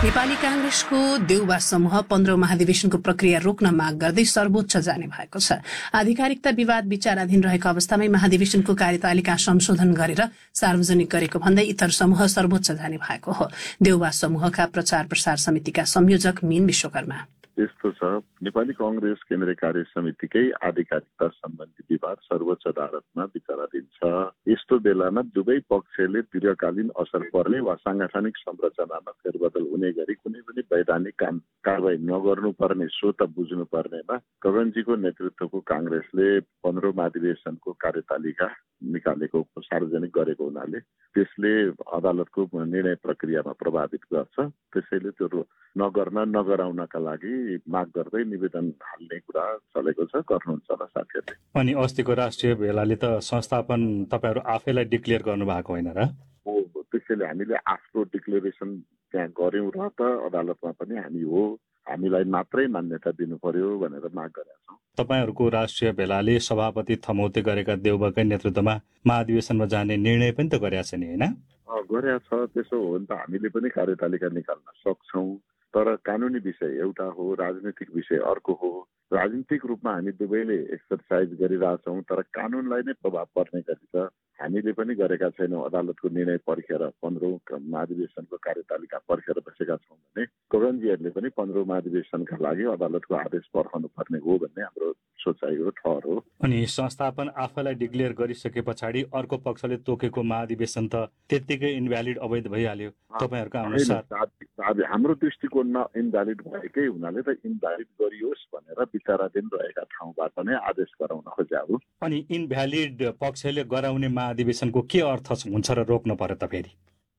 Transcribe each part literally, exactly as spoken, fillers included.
नेपाली कांग्रेसको देउबा समूह पन्ध्रौं महाधिवेशनको प्रक्रिया रोक्न माग गर्दै सर्वोच्च जाने भएको छ। आधिकारिकता विवाद विचाराधीन रहेको अवस्थामै महाधिवेशनको कार्यतालिका संशोधन गरेर सार्वजनिक गरेको भन्दै इतर समूह सर्वोच्च जाने भएको हो। देउबा समूहका प्रचार प्रसार समितिका संयोजक मीन विश्वकर्मा। यस्तो छ, नेपाली कांग्रेस केन्द्रीय कार्य समितिकै आधिकारिकता सम्बन्धी विवाद सर्वोच्च अदालतमा विचाराधीन छ। यस्तो बेलामा दुवै पक्षले दीर्घकालीन असर पर्ने वा सांगठनिक संरचनामा फेरबदल हुने गरी कुनै पनि वैधानिक काम कारवाही नगर्नुपर्ने सो त बुझ्नु पर्नेमा गगनजीको नेतृत्वको कांग्रेसले पन्ध्रौं महाधिवेशनको कार्यतालिका निकालेको सार्वजनिक गरेको हुनाले त्यसले अदालतको निर्णय प्रक्रियामा प्रभावित गर्छ। त्यसैले त्यो नगर्न नगराउनका लागि माग गर्दै निवेदन हाल्ने कुरा चलेको छ। गर्नुहुन्छ होला साथीहरूले। अनि अस्तिको राष्ट्रिय भेलाले त संस्थापन तपाईहरु आफैलाई डिक्लेयर गर्नु भएको होइन र? हो, त्यसैले हामीले आफ्नो डिक्लेरेसन त्यहाँ गर्यौं र त अदालतमा पनि हामी हो हामीलाई मात्रै मान्यता दिनु पर्यो भनेर माग गरेका छौं। तपाईहरुको राष्ट्रिय भेलाले सभापति थमौते गरेका देउबाकै नेतृत्वमा महाधिवेशनमा जाने निर्णय पनि त गरेका छ नि, हैन? अ गरेका छ। त्यसो हो भने त हामीले पनि कार्यतालिका निकाल्न सक्छौं, तर कानुनी विषय एउटा हो, राजनीतिक विषय अर्को हो। राजनीतिक रूपमा हामी दुवैले एक्सरसाइज गरिरहेछौं, तर कानुनलाई नै प्रभाव पर्ने गरी त हामीले पनि गरेका छैनौं। अदालतको निर्णय पर्खेर पन्ध्रौं महाधिवेशनको कार्यतालिका पर्खेर बसेका छौं भने गगनजीहरूले पनि पन्ध्रौं महाधिवेशनका लागि अदालतको आदेश पर्खनु पर्ने हो भन्ने हाम्रो सोचाइ हो, ठहर हो। अनि संस्थापन आफैलाई डिक्लेयर गरिसके पछाडि अर्को पक्षले तोकेको महाधिवेशन त त्यत्तिकै इनभ्यालिड अवैध भइहाल्यो तपाईहरुको अनुसार? हाम्रो दृष्टिकोणमा इनभ्यालिड भएकै हुनाले त इनभ्यालिड गरियोस् भनेर विचाराधीन रहेका ठाउँबाट नै आदेश गराउन खोज्या हो। अनि इनभ्यालिड पक्षले गराउने महाधिवेशनको के अर्थ हुन्छ र रोक्नु पर्यो त फेरि?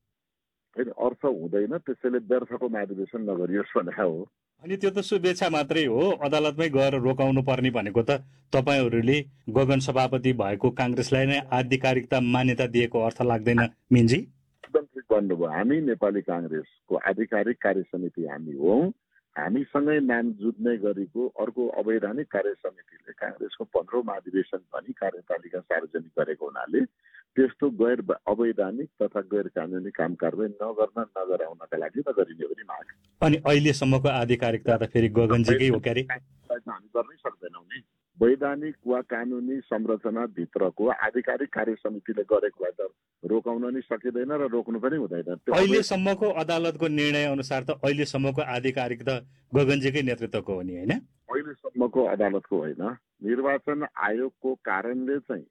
फेरि अर्थ हुँदैन, त्यसैले व्यर्थको महाधिवेशन नगरियोस् भने हो। अनि त्यो त शुभेच्छा मात्रै हो। अदालतमै गएर रोकाउनु पर्ने भनेको त तपाईहरुले गगन सभापति भएको कांग्रेसलाई नै आधिकारिकता मान्यता दिएको अर्थ लाग्दैन मिनजी? एकदम ठिक भन्नुभयो। हामी नेपाली कांग्रेसको आधिकारिक कार्य समिति हामी हौ। हामीसँगै नाम जुट्ने गरेको अर्को अवैधानिक कार्य समितिले कांग्रेसको पन्ध्रौं महाधिवेशन भनी कार्यतालिका सार्वजनिक गरेको हुनाले त्यस्तो गैर अवैधानिक तथा गैर कानुनी काम कारवाही नगर्न नगराउनका लागि नगरिने पनि माग। अनि अहिलेसम्मको आधिकारिकता त फेरि गगनजीकै हो क्यारे? हामी गर्नै सक्दैनौँ नि। वैधानिक वा कानुनी संरचना भित्रको आधिकारिक कार्य समितिले गरेको भए त रोकाउन नि सकिँदैन र रोक्नु पनि हुँदैन। अहिलेसम्मको अदालतको निर्णय अनुसार त अहिलेसम्मको आधिकारिक त गगनजीकै नेतृत्वको हो नि, हैन? अहिलेसम्मको अदालतको होइन, निर्वाचन आयोगको कारणले चाहिँ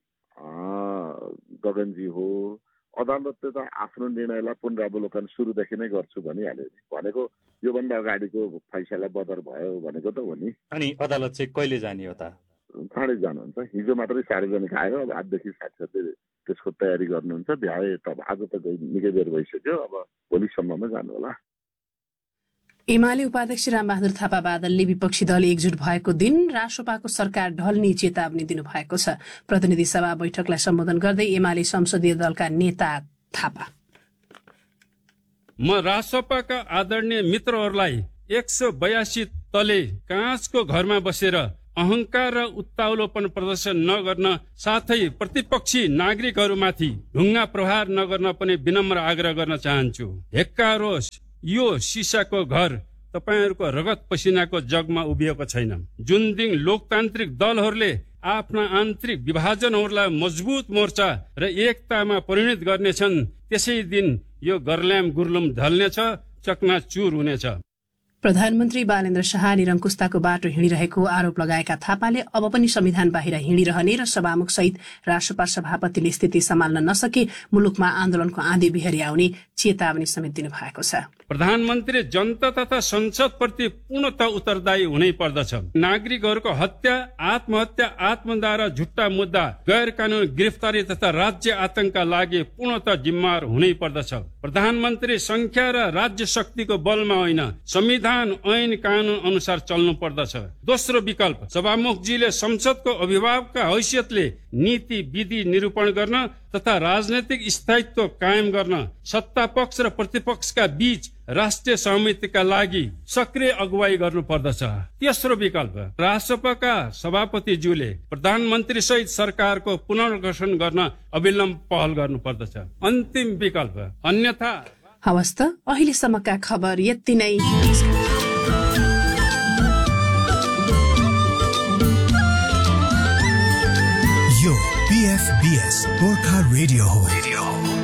गगनजी हो। अदालतले त आफ्नो निर्णयलाई पुनरावलोकन सुरुदेखि नै गर्छु भनिहाल्यो नि। भनेको योभन्दा अगाडिको फैसला बदर भयो भनेको त हो नि। अनि अदालत चाहिँ कहिले जाने हो त? चाँडै जानुहुन्छ। हिजो मात्रै सार्वजनिक आयो, अब आजदेखि साथीहरूले त्यसको तयारी गर्नुहुन्छ। भ्याए त आज त निकै बेर भइसक्यो, अब भोलिसम्ममा जानु होला। एमाले उपाध्यक्ष रामबहादुर थापा बादलले विपक्षी दल एकजुट भएको दिन रासोपाको सरकार ढल्ने चेतावनी दिनुभएको छ। प्रतिनिधि सभा बैठकलाई सम्बोधन गर्दै एमाले संसदीय दलका नेता थापा, म रासोपाका आदरणीय मित्रहरूलाई एक सौ बयासी तले काँचको घरमा बसेर अहंकार र उत्ताउलोपन प्रदर्शन नगर्न साथै प्रतिपक्षी नागरिकहरूमाथि ढुङ्गा प्रहार नगर्न पनि विनम्र आग्रह गर्न चाहन्छु। हेक्कारोस्, यो सिसाको घर तपाईहरूको रगत पसिनाको जगमा उभिएको छैन। जुन दिन लोकतान्त्रिक दलहरूले आफ्ना आन्तरिक विभाजनहरूलाई मजबुत मोर्चा र एकतामा परिणत गर्नेछन्, त्यसै दिन यो गर्ल्याम गुर्लुम ढल्नेछ, चकनाचुर हुनेछ। प्रधानमन्त्री बालेन्द्र शाह निरङ्कुशताको बाटो हिँडिरहेको आरोप लगाएका थापाले अब पनि संविधान बाहिर हिँडिरहने र सभामुख सहित राष्ट्रपा सभापतिले स्थिति सम्हाल्न नसके मुलुकमा आन्दोलनको आँधी बिहारी आउने चेतावनी समेत दिनु भएको छ। प्रधानमन्त्री जनता तथा संसद प्रति पूर्णतः उत्तरदायी हुनै पर्दछ। नागरिकहरूको हत्या, आत्महत्या, आत्मदाह र झुट्टा मुद्दा, गैर कानूनी गिरफ्तारी तथा राज्य आतंकका लागि पूर्णतः जिम्मेवार हुनै पर्दछ। प्रधानमन्त्री संख्या र राज्य शक्तिको बलमा होइन, संविधान ऐन कानून अनुसार चल्नु पर्दछ। दोस्रो विकल्प, सभामुखजीले संसदको अभिभावकका हैसियतले नीति विधि निरूपण गर्न तथा राजनैतिक स्थायित्व कायम गर्न सत्ता पक्ष र प्रतिपक्षका बीच राष्ट्रिय सहमतिका लागि सक्रिय अगुवाई गर्नु पर्दछ। तेस्रो विकल्प, राष्ट्रपतिका सभापतिज्यूले प्रधानमन्त्री सहित सरकारको पुनर्गठन गर्न अविलम्ब पहल गर्नु पर्दछ। अन्तिम विकल्प, अन्यथा हवस् त अहिलेसम्मका खबर यति नै। यो पीएफबीएस गोर्खा रेडियो हो।